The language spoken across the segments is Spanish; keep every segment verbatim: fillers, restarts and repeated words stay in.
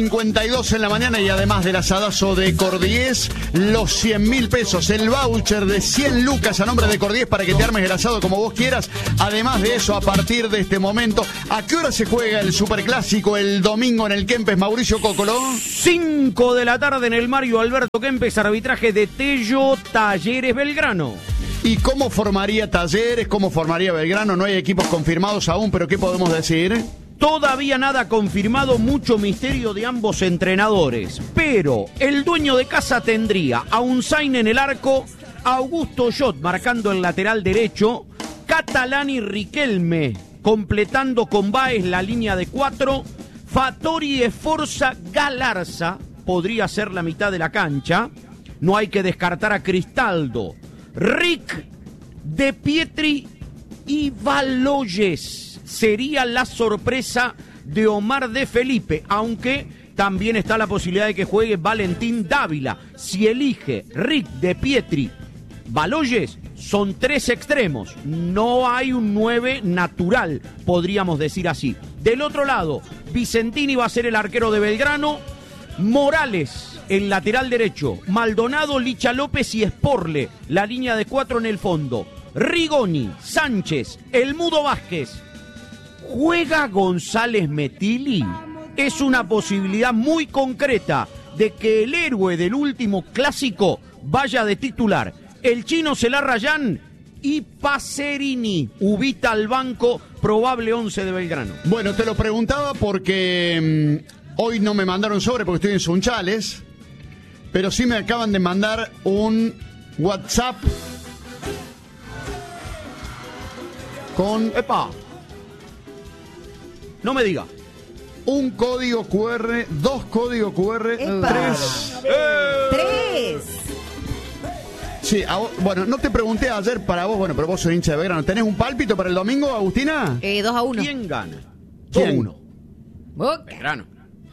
cincuenta y dos en la mañana y además del asadazo de Cordies, los cien mil pesos, el voucher de cien lucas a nombre de Cordies para que te armes el asado como vos quieras. Además de eso, a partir de este momento, ¿a qué hora se juega el Superclásico el domingo en el Kempes, Mauricio Cocolo? cinco de la tarde en el Mario Alberto Kempes, arbitraje de Tello, Talleres Belgrano. ¿Y cómo formaría Talleres? ¿Cómo formaría Belgrano? No hay equipos confirmados aún, pero ¿qué podemos decir? Todavía nada confirmado, mucho misterio de ambos entrenadores. Pero el dueño de casa tendría a Unzain en el arco, a Augusto Jot marcando el lateral derecho, Catalán y Riquelme completando con Báez la línea de cuatro, Fattori, Esforza, Galarza podría ser la mitad de la cancha. No hay que descartar a Cristaldo, Rick, De Pietri y Baloyes. Sería la sorpresa de Omar de Felipe, aunque también está la posibilidad de que juegue Valentín Dávila. Si elige Rick, De Pietri, Baloyes, son tres extremos. No hay un nueve natural, podríamos decir así. Del otro lado, Vicentini va a ser el arquero de Belgrano, Morales, el lateral derecho, Maldonado, Licha López y Sporle, la línea de cuatro en el fondo. Rigoni, Sánchez, El Mudo Vázquez. ¿Juega González Metilli? Es una posibilidad muy concreta de que el héroe del último clásico vaya de titular. El chino Celarrayán y Pacerini ubita al banco, probable once de Belgrano. Bueno, te lo preguntaba porque mmm, hoy no me mandaron sobre porque estoy en Sunchales, pero sí me acaban de mandar un WhatsApp con... ¡Epa! No me diga. Un código cu erre, dos códigos cu erre, ¡Epa! tres. ¡Eh! ¡Tres! Sí, a vos, bueno, no te pregunté ayer para vos, bueno, pero vos sos hincha de Belgrano. ¿Tenés un pálpito para el domingo, Agustina? Eh, dos a uno. ¿Quién gana? ¿Quién? dos a uno. Boca. Belgrano.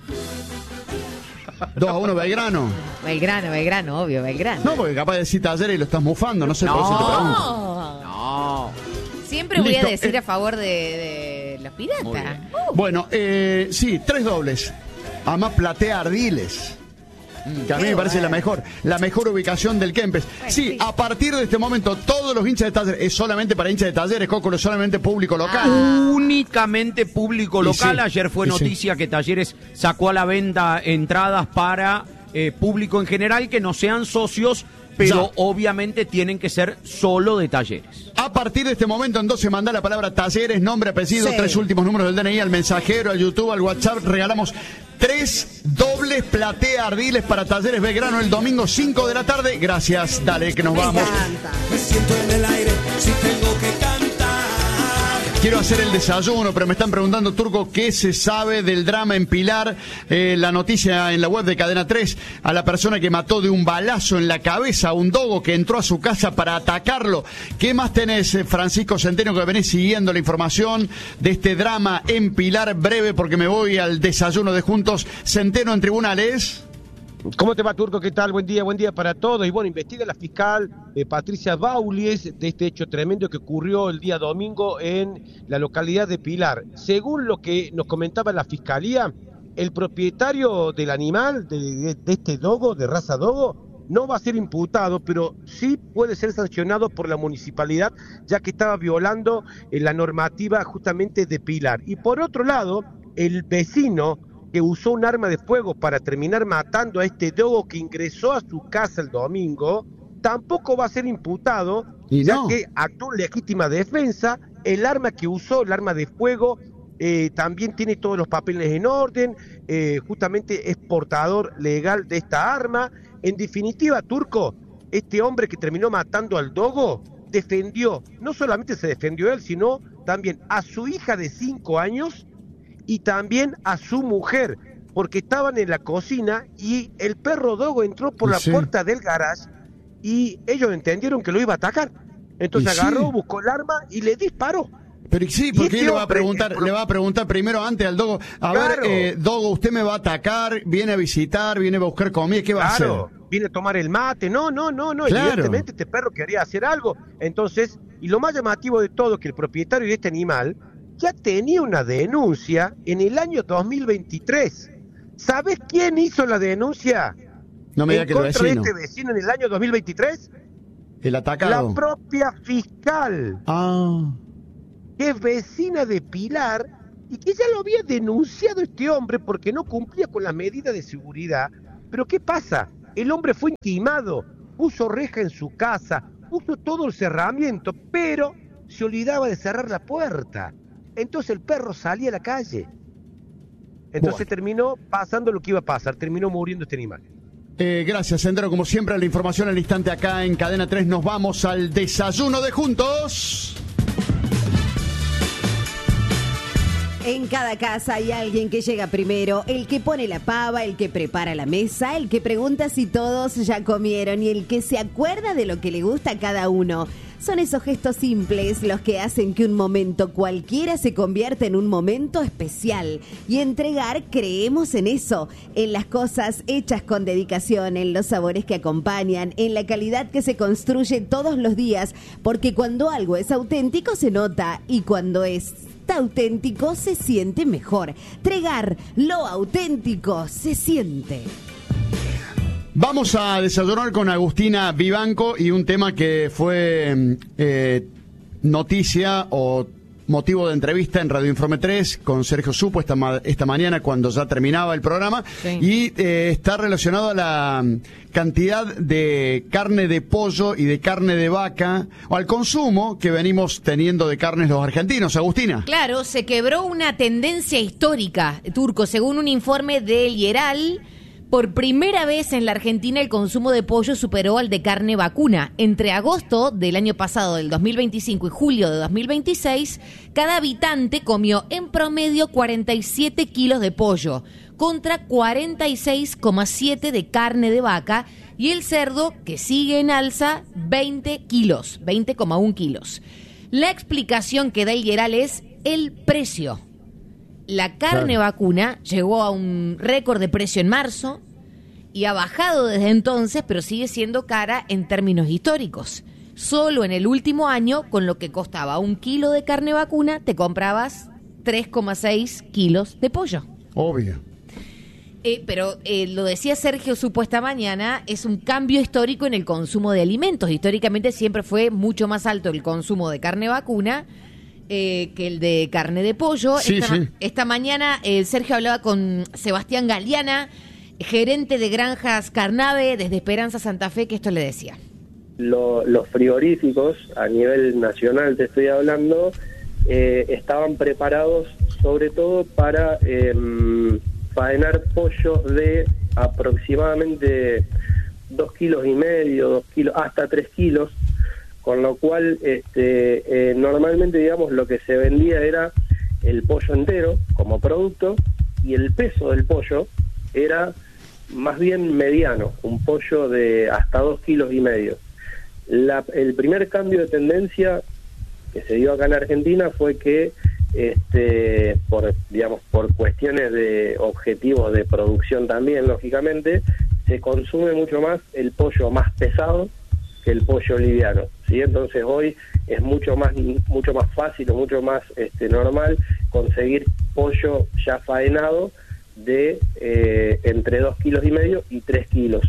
dos a uno Belgrano. Belgrano, Belgrano, obvio, Belgrano. No, porque capaz de decir Talleres y lo estás mufando, no sé por eso te pregunto. No. No. Siempre voy Listo, a decir eh. a favor de, de los Muy piratas. bien. Uh. Bueno, eh, sí, tres dobles. Además, Platea Ardiles. Que a mí Qué me parece bueno. la mejor, la mejor ubicación del Kempes. Bueno, Sí, sí. a partir de este momento, todos los hinchas de Talleres, es solamente para hinchas de Talleres, Cócolo, es solamente público local. Ah. Únicamente público Y local. sí, Ayer fue y sí. noticia que Talleres sacó a la venta entradas para eh, público en general que no sean socios, pero Ya. obviamente tienen que ser solo de Talleres. A partir de este momento, entonces, mandá la palabra Talleres, nombre, apellido, Sí. tres últimos números del D N I, al mensajero, al YouTube, al WhatsApp. Regalamos tres dobles Platea Ardiles para Talleres Belgrano el domingo cinco de la tarde. Gracias, dale, que nos Me vamos. encanta. Me siento en el aire si tengo que cantar. Quiero hacer el desayuno, pero me están preguntando, Turco, ¿qué se sabe del drama en Pilar? Eh, la noticia en la web de Cadena tres, a la persona que mató de un balazo en la cabeza a un dogo que entró a su casa para atacarlo. ¿Qué más tenés, eh, Francisco Centeno, que venís siguiendo la información de este drama en Pilar? Breve, porque me voy al desayuno de Juntos. Centeno en tribunales. ¿Cómo te va, Turco? ¿Qué tal? Buen día, buen día para todos. Y bueno, investiga la fiscal eh, Patricia Baulies de este hecho tremendo que ocurrió el día domingo en la localidad de Pilar. Según lo que nos comentaba la fiscalía, el propietario del animal, de, de, de este dogo, de raza dogo, no va a ser imputado, pero sí puede ser sancionado por la municipalidad, ya que estaba violando eh, la normativa justamente de Pilar. Y por otro lado, el vecino que usó un arma de fuego para terminar matando a este dogo que ingresó a su casa el domingo, tampoco va a ser imputado, Y ya no. que actuó en legítima defensa. El arma que usó, el arma de fuego, eh, también tiene todos los papeles en orden, eh, justamente es portador legal de esta arma. En definitiva, Turco, este hombre que terminó matando al dogo, defendió, no solamente se defendió él, sino también a su hija de cinco años, y también a su mujer, porque estaban en la cocina y el perro dogo entró por la Sí. puerta del garage y ellos entendieron que lo iba a atacar. Entonces Y agarró, sí. buscó el arma y le disparó. Pero sí, Y porque este él le va a hombre, preguntar, el pro- le va a preguntar primero antes al Dogo, a Claro. ver, eh, Dogo, usted me va a atacar, viene a visitar, viene a buscar comida, ¿qué va a Claro, hacer? viene a tomar el mate. No, no, no, no. Claro. Evidentemente este perro quería hacer algo. Entonces, y lo más llamativo de todo es que el propietario de este animal ya tenía una denuncia en el año dos mil veintitrés. ¿Sabés quién hizo la denuncia? No me diga en que el contra de vecino. este vecino en el año dos mil veintitrés. El atacado. La propia fiscal, Ah. que es vecina de Pilar y que ya lo había denunciado este hombre porque no cumplía con las medidas de seguridad. Pero ¿qué pasa? El hombre fue intimado, puso reja en su casa, puso todo el cerramiento, pero se olvidaba de cerrar la puerta. Entonces el perro salía a la calle. Entonces Bueno. terminó pasando lo que iba a pasar, terminó muriendo este animal. Eh, gracias, Sendero. Como siempre, la información al instante acá en Cadena tres. Nos vamos al desayuno de Juntos. En cada casa hay alguien que llega primero, el que pone la pava, el que prepara la mesa, el que pregunta si todos ya comieron y el que se acuerda de lo que le gusta a cada uno. Son esos gestos simples los que hacen que un momento cualquiera se convierta en un momento especial. Y entregar, creemos en eso, en las cosas hechas con dedicación, en los sabores que acompañan, en la calidad que se construye todos los días, porque cuando algo es auténtico se nota y cuando es auténtico se siente mejor. Tregar, lo auténtico se siente. Vamos a desayunar con Agustina Vivanco y un tema que fue eh, noticia o motivo de entrevista en Radio Informe tres con Sergio Supo esta, ma- esta mañana cuando ya terminaba el programa. Sí. Y eh, está relacionado a la cantidad de carne de pollo y de carne de vaca o al consumo que venimos teniendo de carnes los argentinos. Agustina. Claro, se quebró una tendencia histórica, Turco, según un informe del Hieral. Por primera vez en la Argentina el consumo de pollo superó al de carne vacuna. Entre agosto del año pasado, del dos mil veinticinco, y julio de dos mil veintiséis, cada habitante comió en promedio cuarenta y siete kilos de pollo, contra cuarenta y seis coma siete de carne de vaca, y el cerdo, que sigue en alza, veinte kilos, veinte coma uno kilos. La explicación que da el Hieral es el precio. La carne Claro. vacuna llegó a un récord de precio en marzo y ha bajado desde entonces, pero sigue siendo cara en términos históricos. Solo en el último año, con lo que costaba un kilo de carne vacuna, te comprabas tres coma seis kilos de pollo. Obvio. Eh, pero eh, lo decía Sergio Supo esta mañana, es un cambio histórico en el consumo de alimentos. Históricamente siempre fue mucho más alto el consumo de carne vacuna Eh, que el de carne de pollo. Sí, esta, sí. esta mañana eh, Sergio hablaba con Sebastián Galeana, gerente de Granjas Carnave desde Esperanza Santa Fe, que esto le decía. Lo, los frigoríficos, a nivel nacional te estoy hablando, eh, estaban preparados sobre todo para eh, faenar pollos de aproximadamente dos kilos y medio, dos kilos, hasta tres kilos, con lo cual este, eh, normalmente, digamos, lo que se vendía era el pollo entero como producto y el peso del pollo era más bien mediano, un pollo de hasta dos kilos y medio. La, el primer cambio de tendencia que se dio acá en Argentina fue que este, por, digamos, por cuestiones de objetivos de producción también, lógicamente, se consume mucho más el pollo más pesado que el pollo liviano, ¿sí? Entonces hoy es mucho más mucho más fácil o mucho más este, normal conseguir pollo ya faenado de eh, entre dos kilos y medio y tres kilos.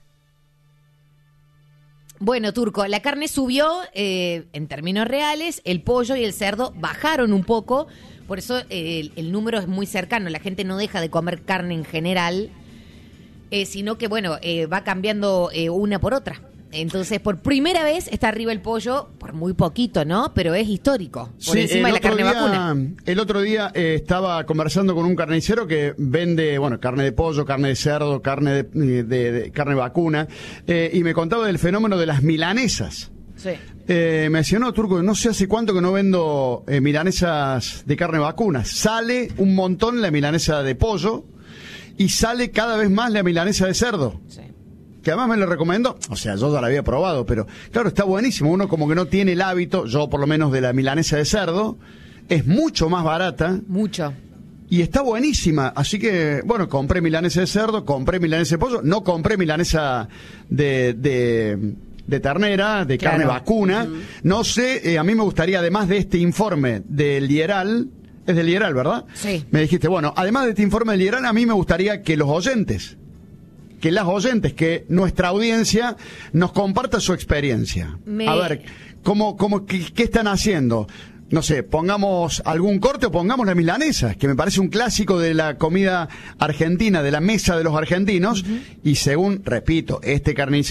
Bueno, Turco, la carne subió eh, en términos reales, el pollo y el cerdo bajaron un poco, por eso eh, el, el número es muy cercano, la gente no deja de comer carne en general, eh, sino que, bueno, eh, va cambiando eh, una por otra. Entonces, por primera vez está arriba el pollo, por muy poquito, ¿no? Pero es histórico, por Sí, encima de el la otro carne día- vacuna. El otro día eh, estaba conversando con un carnicero que vende, bueno, carne de pollo, carne de cerdo, carne de, de- de- carne vacuna, eh, y me contaba del fenómeno de las milanesas. Sí. Eh, me decía, no, Turco, no sé hace cuánto que no vendo eh, milanesas de carne vacuna. Sale un montón la milanesa de pollo y sale cada vez más la milanesa de cerdo. Sí. Que además me lo recomendó, o sea, yo ya la había probado, pero claro, está buenísimo, uno como que no tiene el hábito, yo por lo menos de la milanesa de cerdo, es mucho más barata Mucho. y está buenísima, así que, bueno, compré milanesa de cerdo, compré milanesa de pollo, no compré milanesa de, de, de ternera, de Claro. carne vacuna, no sé, eh, a mí me gustaría, además de este informe del Hieral, Es del Lieral, ¿verdad? Sí. Me dijiste, bueno, además de este informe del Lieral, a mí me gustaría que los oyentes, que las oyentes, que nuestra audiencia nos comparta su experiencia. Me... A ver, ¿cómo, cómo, qué, qué están haciendo? No sé, pongamos algún corte o pongamos la milanesa, que me parece un clásico de la comida argentina, de la mesa de los argentinos, uh-huh. Y según, repito, este carnicero